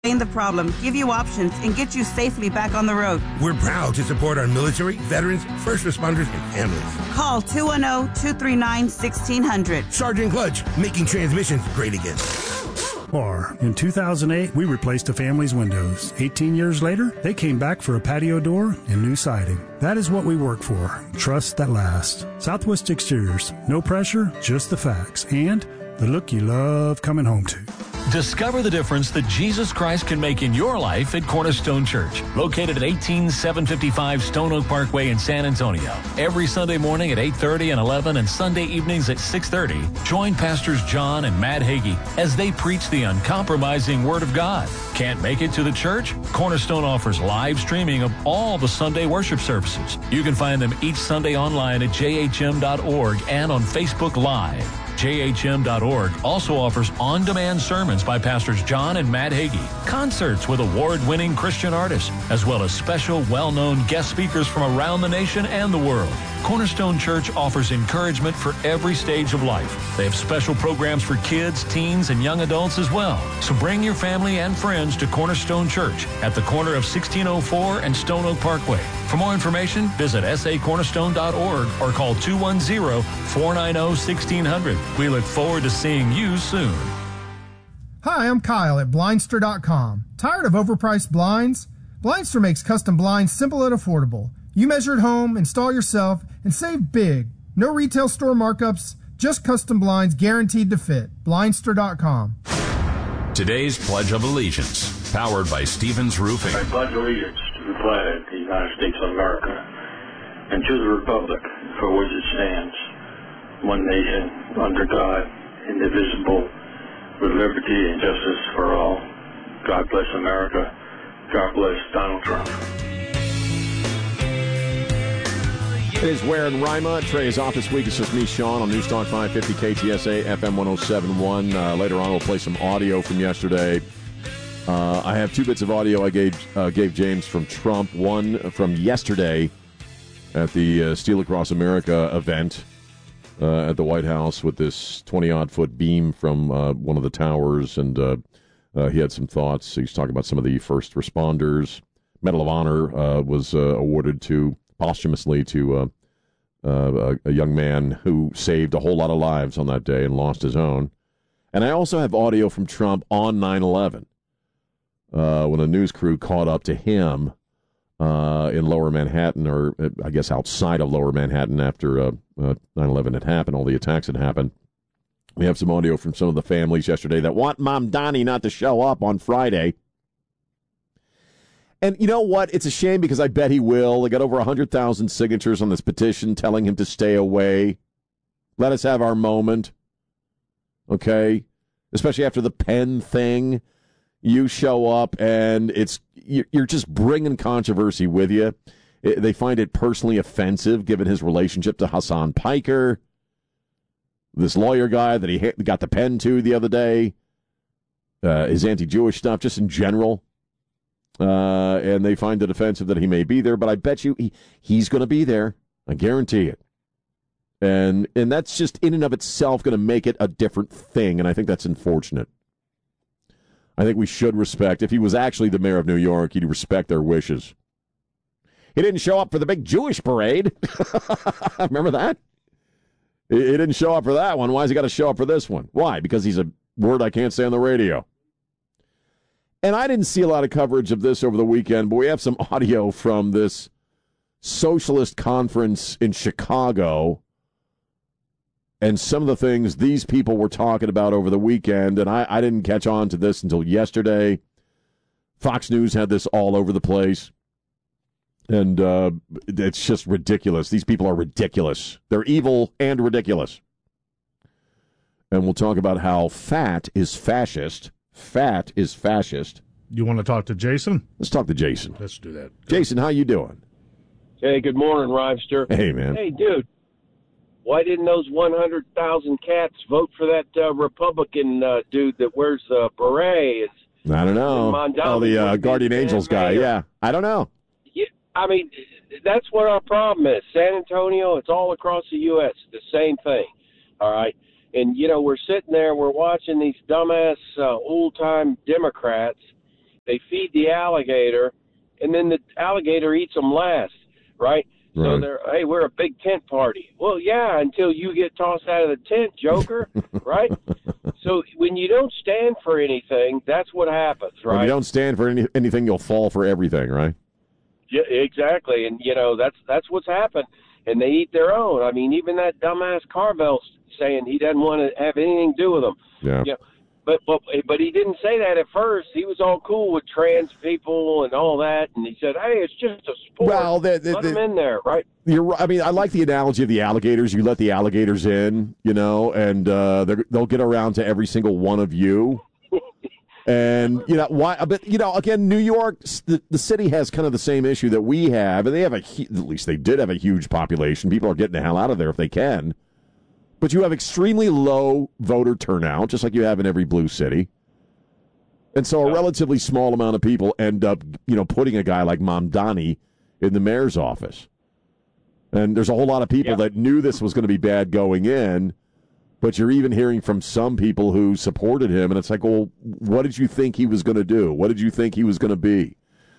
the problem, give you options, and get you safely back on the road. We're proud to support our military, veterans, first responders, and families. Call 210-239-1600. Sergeant Clutch, making transmissions great again. Or, in 2008, we replaced a family's windows. 18 years later, they came back for a patio door and new siding. That is what we work for. Trust that lasts. Southwest Exteriors. No pressure, just the facts. And the look you love coming home to. Discover the difference that Jesus Christ can make in your life at Cornerstone Church, located at 18755 Stone Oak Parkway in San Antonio. Every Sunday morning at 8:30 and 11 and Sunday evenings at 6:30, join Pastors John and Matt Hagee as they preach the uncompromising Word of God. Can't make it to the church? Cornerstone offers live streaming of all the Sunday worship services. You can find them each Sunday online at jhm.org and on Facebook Live. JHM.org also offers on-demand sermons by Pastors John and Matt Hagee, concerts with award-winning Christian artists, as well as special, well-known guest speakers from around the nation and the world. Cornerstone Church offers encouragement for every stage of life. They have special programs for kids, teens, and young adults as well. So bring your family and friends to Cornerstone Church at the corner of 1604 and Stone Oak Parkway. For more information, visit sacornerstone.org or call 210-490-1600. We look forward to seeing you soon. Hi, I'm Kyle at Blindster.com. Tired of overpriced blinds? Blindster makes custom blinds simple and affordable. You measure at home, install yourself, and save big. No retail store markups, just custom blinds guaranteed to fit. Blindster.com. Today's Pledge of Allegiance, powered by Stevens Roofing. I pledge allegiance to the flag of the United States of America and to the republic for which it stands, one nation, under God, indivisible, with liberty and justice for all. God bless America. God bless Donald Trump. It is Ware and Rima. Trey is off this week. It's just me, Sean, on News Talk 550 KTSA FM 107.1. Later on, we'll play some audio from yesterday. I have two bits of audio I gave James from Trump. One from yesterday at the Steel Across America event at the White House with this 20-odd-foot beam from one of the towers, and he had some thoughts. He's talking about some of the first responders. Medal of Honor was awarded posthumously to a young man who saved a whole lot of lives on that day and lost his own. And I also have audio from Trump on 9/11 when a news crew caught up to him in Lower Manhattan, or I guess outside of Lower Manhattan after 9/11 had happened, all the attacks had happened. We have some audio from some of the families yesterday that want Mom Donnie not to show up on Friday. And you know what? It's a shame because I bet he will. They got over 100,000 signatures on this petition telling him to stay away. Let us have our moment. Okay? Especially after the pen thing. You show up and you're just bringing controversy with you. They find it personally offensive given his relationship to Hassan Piker, this lawyer guy that he got the pen to the other day, his anti-Jewish stuff, just in general. And they find it offensive that he may be there, but I bet you he's going to be there. I guarantee it. And that's just in and of itself going to make it a different thing, and I think that's unfortunate. I think we should respect, if he was actually the mayor of New York, he'd respect their wishes. He didn't show up for the big Jewish parade. Remember that? He didn't show up for that one. Why has he got to show up for this one? Why? Because he's a word I can't say on the radio. And I didn't see a lot of coverage of this over the weekend, but we have some audio from this socialist conference in Chicago and some of the things these people were talking about over the weekend. And I didn't catch on to this until yesterday. Fox News had this all over the place. And it's just ridiculous. These people are ridiculous. They're evil and ridiculous. And we'll talk about how fat is fascist. Fat is fascist. You want to talk to Jason? Let's talk to Jason. Let's do that. Jason, how you doing? Hey, good morning, Rivester. Hey, man. Hey, dude. Why didn't those 100,000 cats vote for that Republican dude that wears the beret? I don't know. The Guardian Angels guy. Yeah, I don't know. Yeah, I mean, that's what our problem is. San Antonio, it's all across the U.S., the same thing, all right? And, we're sitting there, we're watching these dumbass old-time Democrats, they feed the alligator, and then the alligator eats them last, right? So hey, we're a big tent party. Well, yeah, until you get tossed out of the tent, joker, right? So when you don't stand for anything, that's what happens, right? When you don't stand for anything, you'll fall for everything, right? Yeah, exactly. And, that's what's happened. And they eat their own. I mean, even that dumbass Carvel's saying he doesn't want to have anything to do with them. Yeah. But he didn't say that at first. He was all cool with trans people and all that, and he said, "Hey, it's just a sport. Well, let them in there, right?" You're right. I mean, I like the analogy of the alligators. You let the alligators in, and they'll get around to every single one of you. And why? But again, New York, the city has kind of the same issue that we have, and they have at least they did have a huge population. People are getting the hell out of there if they can. But you have extremely low voter turnout, just like you have in every blue city. And so a relatively small amount of people end up, putting a guy like Mamdani in the mayor's office. And there's a whole lot of people that knew this was going to be bad going in, but you're even hearing from some people who supported him, and it's like, well, what did you think he was going to do? What did you think he was going to be?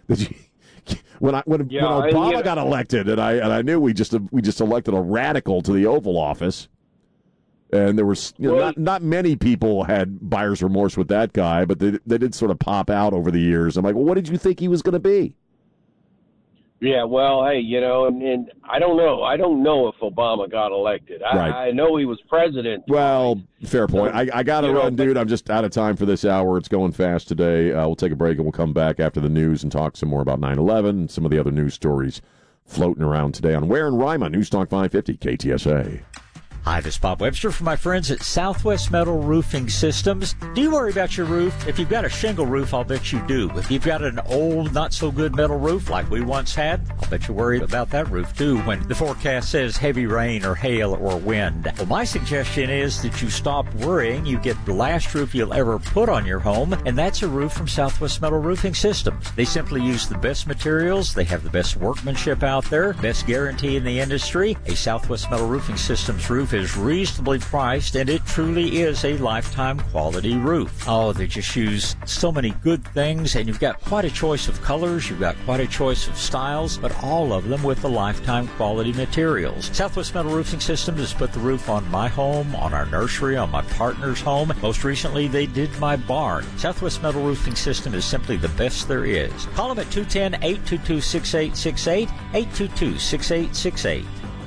When Obama got elected, and I knew we just elected a radical to the Oval Office. And there was not many people had buyer's remorse with that guy, but they did sort of pop out over the years. I'm like, well, what did you think he was going to be? Yeah, well, hey, and I don't know. I don't know if Obama got elected. I know he was president. Well, fair point. I got to run, dude. I'm just out of time for this hour. It's going fast today. We'll take a break, and we'll come back after the news and talk some more about 9/11 and some of the other news stories floating around today on Ware and Rima, News Talk 550, KTSA. Hi, this is Bob Webster from my friends at Southwest Metal Roofing Systems. Do you worry about your roof? If you've got a shingle roof, I'll bet you do. If you've got an old, not-so-good metal roof like we once had, I'll bet you worry about that roof, too, when the forecast says heavy rain or hail or wind. Well, my suggestion is that you stop worrying. You get the last roof you'll ever put on your home, and that's a roof from Southwest Metal Roofing Systems. They simply use the best materials. They have the best workmanship out there, best guarantee in the industry. A Southwest Metal Roofing Systems roof is reasonably priced, and it truly is a lifetime quality roof. Oh, they just use so many good things, and you've got quite a choice of colors, you've got quite a choice of styles, but all of them with the lifetime quality materials. Southwest Metal Roofing Systems has put the roof on my home, on our nursery, on my partner's home. Most recently, they did my barn. Southwest Metal Roofing System is simply the best there is. Call them at 210-822-6868, 822-6868.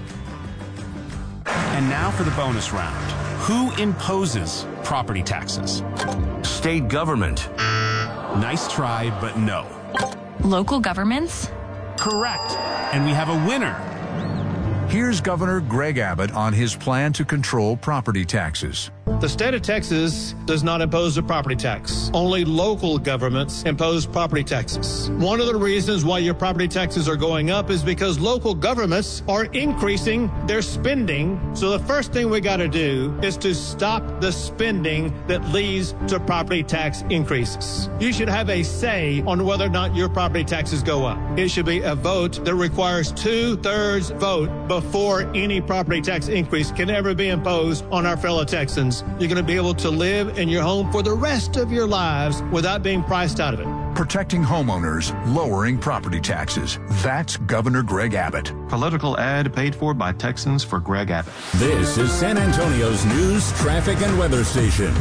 And now for the bonus round. Who imposes property taxes? State government. Nice try, but no. Local governments? Correct. And we have a winner. Here's Governor Greg Abbott on his plan to control property taxes. The state of Texas does not impose a property tax. Only local governments impose property taxes. One of the reasons why your property taxes are going up is because local governments are increasing their spending. So the first thing we got to do is to stop the spending that leads to property tax increases. You should have a say on whether or not your property taxes go up. It should be a vote that requires 2/3 vote before any property tax increase can ever be imposed on our fellow Texans. You're going to be able to live in your home for the rest of your lives without being priced out of it. Protecting homeowners, lowering property taxes. That's Governor Greg Abbott. Political ad paid for by Texans for Greg Abbott. This is San Antonio's news, traffic, and weather station.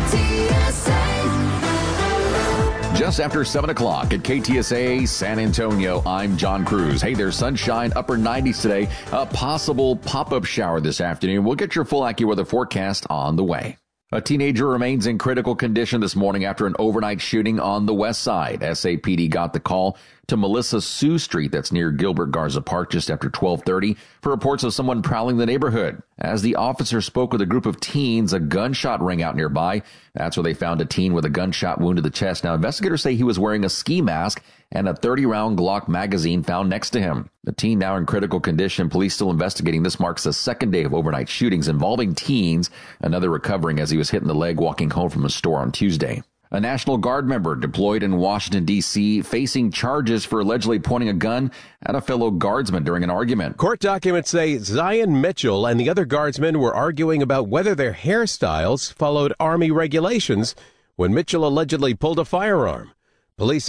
Just after 7 o'clock at KTSA San Antonio, I'm John Cruz. Hey, there's sunshine, upper 90s today. A possible pop-up shower this afternoon. We'll get your full AccuWeather forecast on the way. A teenager remains in critical condition this morning after an overnight shooting on the west side. SAPD got the call to Melissa Sue Street, that's near Gilbert Garza Park, just after 12:30, for reports of someone prowling the neighborhood. As the officer spoke with a group of teens, a gunshot rang out nearby. That's where they found a teen with a gunshot wound to the chest. Now, investigators say he was wearing a ski mask and a 30-round Glock magazine found next to him. The teen now in critical condition. Police still investigating. This marks the second day of overnight shootings involving teens, another recovering as he was hit in the leg walking home from a store on Tuesday. A National Guard member deployed in Washington, D.C., facing charges for allegedly pointing a gun at a fellow guardsman during an argument. Court documents say Zion Mitchell and the other guardsmen were arguing about whether their hairstyles followed Army regulations when Mitchell allegedly pulled a firearm. Police